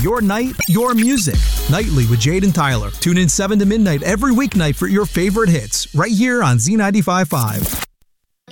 Your night, your music. Nightly with Jade and Tyler. Tune in 7 to midnight every weeknight for your favorite hits, right here on Z95.5.